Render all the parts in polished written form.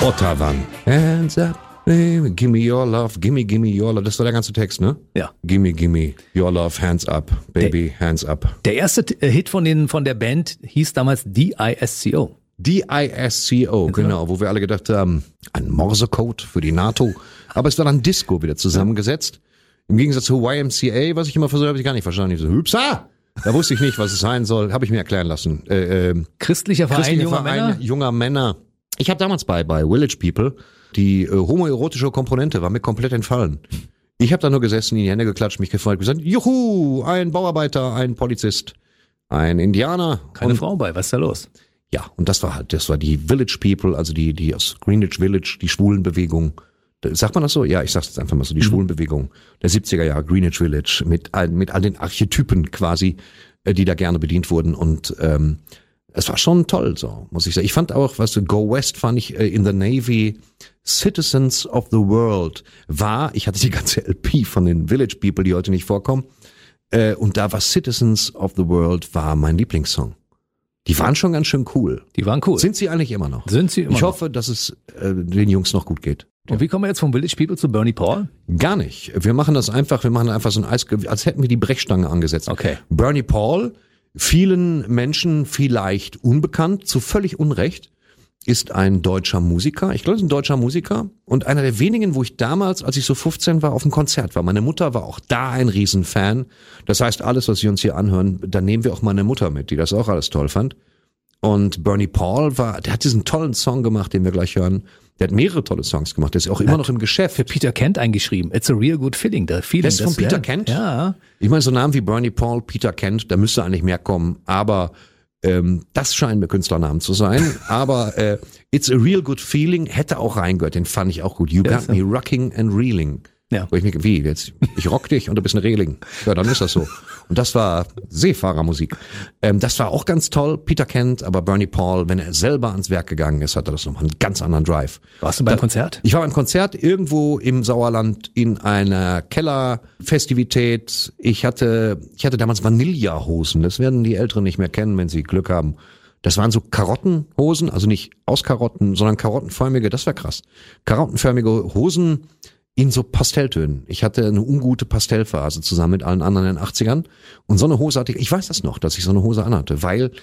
Ottavan. Hands up, baby, gimme your love, gimme your love. Das war der ganze Text, ne? Ja. Gimme your love, hands up, baby, hands up. Der erste Hit von der Band hieß damals DISCO. DISCO, genau, wo wir alle gedacht haben, ein Morsecode für die NATO. Aber es war dann Disco wieder zusammengesetzt. Im Gegensatz zu YMCA, was ich immer versucht habe, ich gar nicht verstanden. Ich so, Hübsa! Da wusste ich nicht, was es sein soll. Habe ich mir erklären lassen. Christlicher Verein junger Männer. Ich habe damals bei Village People die homoerotische Komponente war mir komplett entfallen. Ich habe da nur gesessen, in die Hände geklatscht, mich gefreut, gesagt, juhu, ein Bauarbeiter, ein Polizist, ein Indianer. Keine Frau bei, was ist da los? Ja, und das war die Village People, also die aus Greenwich Village, die Schwulenbewegung. Sagt man das so? Ja, ich sag's jetzt einfach mal so, die Schwulenbewegung der 70er Jahre, Greenwich Village, mit all den Archetypen quasi, die da gerne bedient wurden. Und es war schon toll, so muss ich sagen. Ich fand auch, Go West fand ich in the Navy, Citizens of the World ich hatte die ganze LP von den Village People, die heute nicht vorkommen, und da war Citizens of the World war mein Lieblingssong. Die waren schon ganz schön cool. Die waren cool. Sind sie eigentlich immer noch? Sind sie immer noch. Ich hoffe, dass es den Jungs noch gut geht. Und wie kommen wir jetzt vom Village People zu Bernie Paul? Gar nicht. Wir machen einfach so ein als hätten wir die Brechstange angesetzt. Okay. Bernie Paul, vielen Menschen vielleicht unbekannt, zu völlig Unrecht, ist ein deutscher Musiker. Ich glaube, es ist ein deutscher Musiker und einer der wenigen, wo ich damals, als ich so 15 war, auf dem Konzert war. Meine Mutter war auch da ein Riesenfan. Das heißt, alles, was wir uns hier anhören, da nehmen wir auch meine Mutter mit, die das auch alles toll fand. Und Bernie Paul der hat diesen tollen Song gemacht, den wir gleich hören. Der hat mehrere tolle Songs gemacht. Der ist auch immer noch im Geschäft. Für Peter Kent eingeschrieben. It's a real good feeling. Das ist von Peter Kent? Ja. Ich meine, so Namen wie Bernie Paul, Peter Kent, da müsste eigentlich mehr kommen. Aber das scheinen mir Künstlernamen zu sein. Aber It's a real good feeling hätte auch reingehört. Den fand ich auch gut. You got me rocking and reeling. Ja. Wo ich mir, ich rock dich und du bist ein Reling. Ja, dann ist das so. Und das war Seefahrermusik. Das war auch ganz toll, Peter Kent, aber Bernie Paul, wenn er selber ans Werk gegangen ist, hatte das nochmal einen ganz anderen Drive. Warst du beim Konzert? Ich war beim Konzert irgendwo im Sauerland in einer Kellerfestivität. Ich hatte damals Vanillehosen. Das werden die Älteren nicht mehr kennen, wenn sie Glück haben. Das waren so Karottenhosen, also nicht aus Karotten, sondern karottenförmige, das war krass. Karottenförmige Hosen in so Pastelltönen. Ich hatte eine ungute Pastellphase zusammen mit allen anderen in den 80ern. Und so eine Hose hatte ich weiß das noch, dass ich so eine Hose anhatte, weil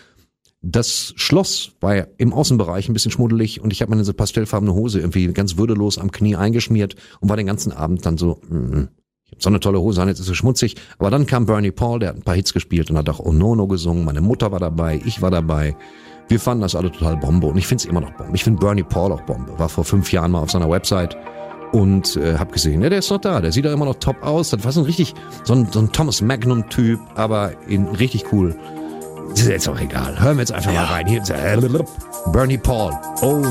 das Schloss war ja im Außenbereich ein bisschen schmuddelig und ich habe mir diese pastellfarbene Hose irgendwie ganz würdelos am Knie eingeschmiert und war den ganzen Abend dann so, ich hab so eine tolle Hose an, jetzt ist es schmutzig. Aber dann kam Bernie Paul, der hat ein paar Hits gespielt und hat auch Oh No No gesungen. Meine Mutter war dabei, ich war dabei. Wir fanden das alle total Bombe und ich finde es immer noch Bombe. Ich finde Bernie Paul auch Bombe. War vor 5 Jahren mal auf seiner Website und hab gesehen, ja, der ist noch da, der sieht doch immer noch top aus. Das war so ein Thomas Magnum-Typ, aber richtig cool. Das ist jetzt auch egal. Hören wir jetzt einfach mal rein. Hier, Bernie Paul. Oh